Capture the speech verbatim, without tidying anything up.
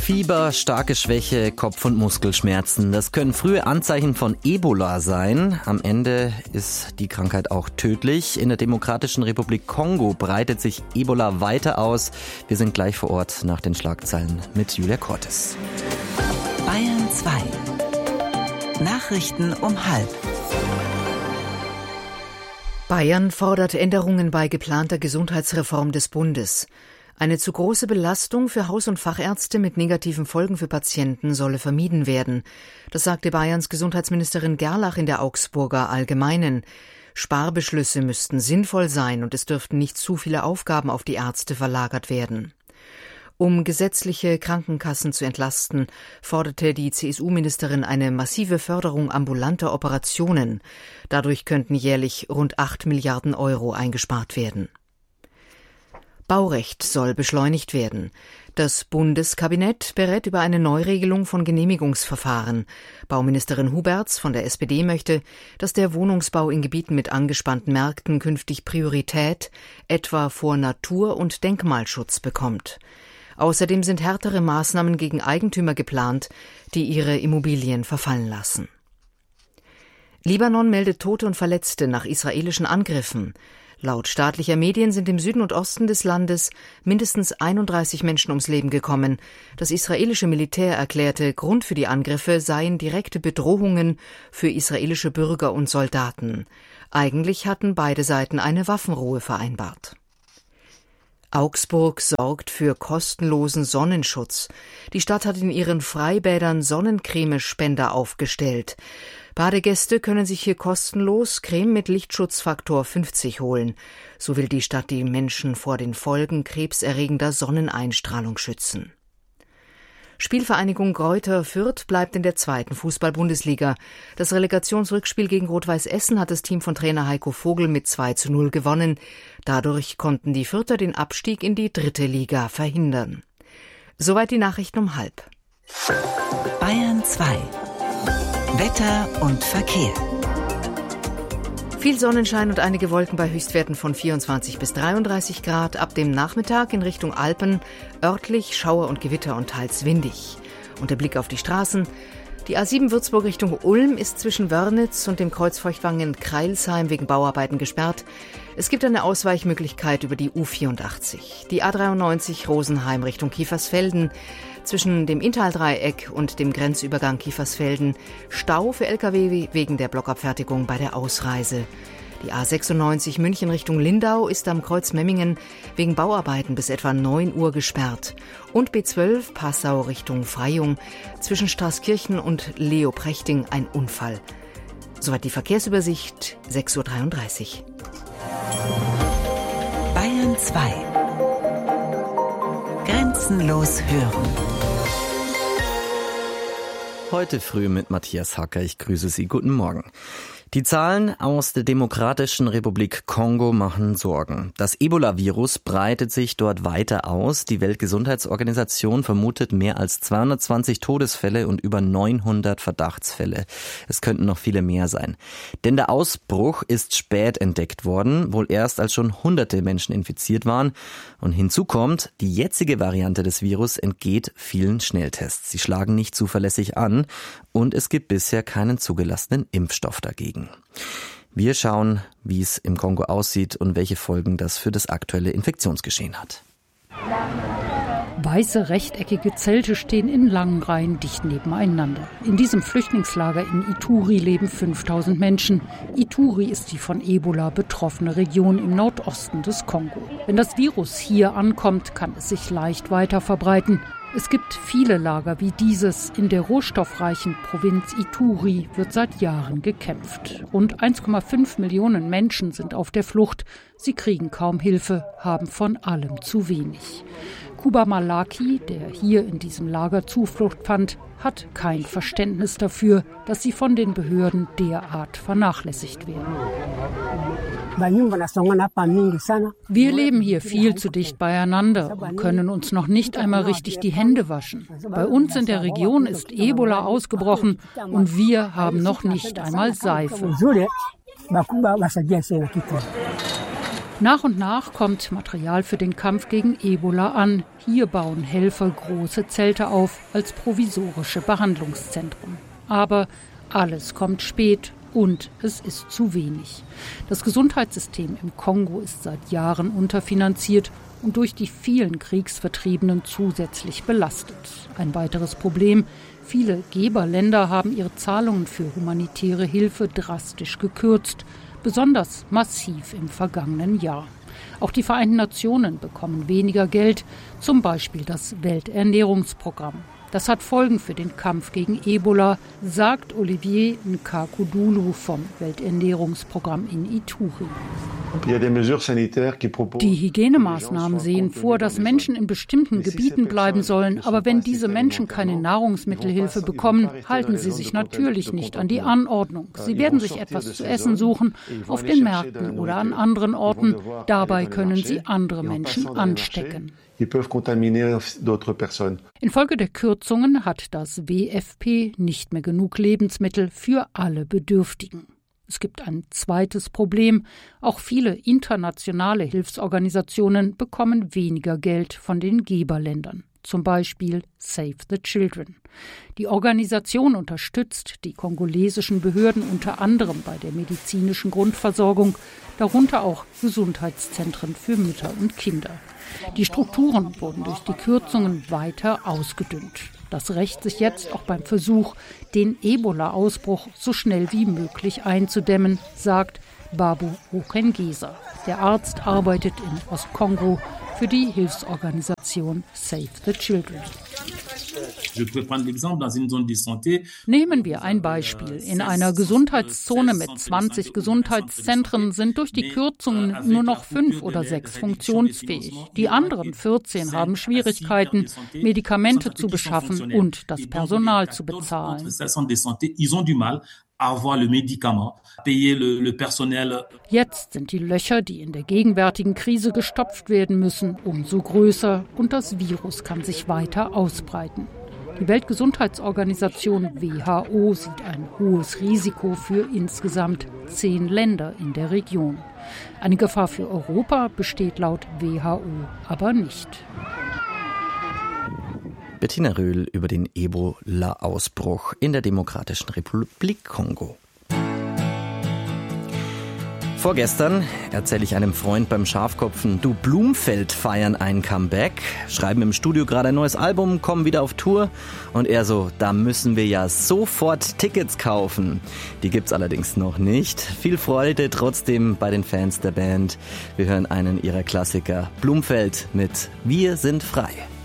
Fieber, starke Schwäche, Kopf- und Muskelschmerzen. Das können frühe Anzeichen von Ebola sein. Am Ende ist die Krankheit auch tödlich. In der Demokratischen Republik Kongo breitet sich Ebola weiter aus. Wir sind gleich vor Ort nach den Schlagzeilen mit Julia Cortes. Bayern zwei. Nachrichten um halb. Bayern fordert Änderungen bei geplanter Gesundheitsreform des Bundes. Eine zu große Belastung für Haus- und Fachärzte mit negativen Folgen für Patienten solle vermieden werden. Das sagte Bayerns Gesundheitsministerin Gerlach in der Augsburger Allgemeinen. Sparbeschlüsse müssten sinnvoll sein und es dürften nicht zu viele Aufgaben auf die Ärzte verlagert werden. Um gesetzliche Krankenkassen zu entlasten, forderte die C S U-Ministerin eine massive Förderung ambulanter Operationen. Dadurch könnten jährlich rund acht Milliarden Euro eingespart werden. Baurecht soll beschleunigt werden. Das Bundeskabinett berät über eine Neuregelung von Genehmigungsverfahren. Bauministerin Huberts von der S P D möchte, dass der Wohnungsbau in Gebieten mit angespannten Märkten künftig Priorität, etwa vor Natur- und Denkmalschutz, bekommt. Außerdem sind härtere Maßnahmen gegen Eigentümer geplant, die ihre Immobilien verfallen lassen. Libanon meldet Tote und Verletzte nach israelischen Angriffen. Laut staatlicher Medien sind im Süden und Osten des Landes mindestens einunddreißig Menschen ums Leben gekommen. Das israelische Militär erklärte, Grund für die Angriffe seien direkte Bedrohungen für israelische Bürger und Soldaten. Eigentlich hatten beide Seiten eine Waffenruhe vereinbart. Augsburg sorgt für kostenlosen Sonnenschutz. Die Stadt hat in ihren Freibädern Sonnencremespender aufgestellt. Badegäste können sich hier kostenlos Creme mit Lichtschutzfaktor fünfzig holen. So will die Stadt die Menschen vor den Folgen krebserregender Sonneneinstrahlung schützen. Spielvereinigung Greuther Fürth bleibt in der zweiten Fußball-Bundesliga. Das Relegationsrückspiel gegen Rot-Weiß Essen hat das Team von Trainer Heiko Vogel mit zwei zu null gewonnen. Dadurch konnten die Fürther den Abstieg in die dritte Liga verhindern. Soweit die Nachrichten um halb. Bayern zwei. Wetter und Verkehr. Viel Sonnenschein und einige Wolken bei Höchstwerten von vierundzwanzig bis dreiunddreißig Grad. Ab dem Nachmittag in Richtung Alpen örtlich Schauer und Gewitter und teils windig. Und der Blick auf die Straßen. Die A sieben Würzburg Richtung Ulm ist zwischen Wörnitz und dem Kreuzfeuchtwangen-Kreilsheim wegen Bauarbeiten gesperrt. Es gibt eine Ausweichmöglichkeit über die U vierundachtzig. Die A dreiundneunzig Rosenheim Richtung Kiefersfelden. Zwischen dem Inntal-Dreieck und dem Grenzübergang Kiefersfelden Stau für L K W wegen der Blockabfertigung bei der Ausreise. Die A sechsundneunzig München Richtung Lindau ist am Kreuz Memmingen wegen Bauarbeiten bis etwa neun Uhr gesperrt. Und B zwölf Passau Richtung Freyung zwischen Straßkirchen und Leoprechting ein Unfall. Soweit die Verkehrsübersicht, sechs Uhr dreiunddreißig. Bayern zwei. Grenzenlos hören. Heute früh mit Matthias Hacker. Ich grüße Sie. Guten Morgen. Die Zahlen aus der Demokratischen Republik Kongo machen Sorgen. Das Ebola-Virus breitet sich dort weiter aus. Die Weltgesundheitsorganisation vermutet mehr als zweihundertzwanzig Todesfälle und über neunhundert Verdachtsfälle. Es könnten noch viele mehr sein. Denn der Ausbruch ist spät entdeckt worden, wohl erst als schon hunderte Menschen infiziert waren. Und hinzu kommt, die jetzige Variante des Virus entgeht vielen Schnelltests. Sie schlagen nicht zuverlässig an und es gibt bisher keinen zugelassenen Impfstoff dagegen. Wir schauen, wie es im Kongo aussieht und welche Folgen das für das aktuelle Infektionsgeschehen hat. Weiße, rechteckige Zelte stehen in langen Reihen dicht nebeneinander. In diesem Flüchtlingslager in Ituri leben fünftausend Menschen. Ituri ist die von Ebola betroffene Region im Nordosten des Kongo. Wenn das Virus hier ankommt, kann es sich leicht weiter verbreiten. Es gibt viele Lager wie dieses. In der rohstoffreichen Provinz Ituri wird seit Jahren gekämpft. Rund eins Komma fünf Millionen Menschen sind auf der Flucht. Sie kriegen kaum Hilfe, haben von allem zu wenig. Kuba Malaki, der hier in diesem Lager Zuflucht fand, hat kein Verständnis dafür, dass sie von den Behörden derart vernachlässigt werden. Wir leben hier viel zu dicht beieinander und können uns noch nicht einmal richtig die Hände waschen. Bei uns in der Region ist Ebola ausgebrochen und wir haben noch nicht einmal Seife. Nach und nach kommt Material für den Kampf gegen Ebola an. Hier bauen Helfer große Zelte auf als provisorische Behandlungszentren. Aber alles kommt spät und es ist zu wenig. Das Gesundheitssystem im Kongo ist seit Jahren unterfinanziert und durch die vielen Kriegsvertriebenen zusätzlich belastet. Ein weiteres Problem: Viele Geberländer haben ihre Zahlungen für humanitäre Hilfe drastisch gekürzt. Besonders massiv im vergangenen Jahr. Auch die Vereinten Nationen bekommen weniger Geld, zum Beispiel das Welternährungsprogramm. Das hat Folgen für den Kampf gegen Ebola, sagt Olivier Nkakudulu vom Welternährungsprogramm in Ituri. Die Hygienemaßnahmen sehen vor, dass Menschen in bestimmten Gebieten bleiben sollen. Aber wenn diese Menschen keine Nahrungsmittelhilfe bekommen, halten sie sich natürlich nicht an die Anordnung. Sie werden sich etwas zu essen suchen, auf den Märkten oder an anderen Orten. Dabei können sie andere Menschen anstecken. Infolge der Kürzungen hat das W F P nicht mehr genug Lebensmittel für alle Bedürftigen. Es gibt ein zweites Problem. Auch viele internationale Hilfsorganisationen bekommen weniger Geld von den Geberländern. Zum Beispiel Save the Children. Die Organisation unterstützt die kongolesischen Behörden unter anderem bei der medizinischen Grundversorgung, darunter auch Gesundheitszentren für Mütter und Kinder. Die Strukturen wurden durch die Kürzungen weiter ausgedünnt. Das rächt sich jetzt auch beim Versuch, den Ebola-Ausbruch so schnell wie möglich einzudämmen, sagt Babu Rukengesa. Der Arzt arbeitet in Ostkongo für die Hilfsorganisation Save the Children. Nehmen wir ein Beispiel. In einer Gesundheitszone mit zwanzig Gesundheitszentren sind durch die Kürzungen nur noch fünf oder sechs funktionsfähig. Die anderen vierzehn haben Schwierigkeiten, Medikamente zu beschaffen und das Personal zu bezahlen. Jetzt sind die Löcher, die in der gegenwärtigen Krise gestopft werden müssen, umso größer und das Virus kann sich weiter ausbreiten. Die Weltgesundheitsorganisation W H O sieht ein hohes Risiko für insgesamt zehn Länder in der Region. Eine Gefahr für Europa besteht laut W H O aber nicht. Bettina Röhl über den Ebola-Ausbruch in der Demokratischen Republik Kongo. Vorgestern erzähle ich einem Freund beim Schafkopfen, du Blumfeld feiern ein Comeback, schreiben im Studio gerade ein neues Album, kommen wieder auf Tour und er so, da müssen wir ja sofort Tickets kaufen. Die gibt's allerdings noch nicht. Viel Freude trotzdem bei den Fans der Band. Wir hören einen ihrer Klassiker, Blumfeld mit Wir sind frei.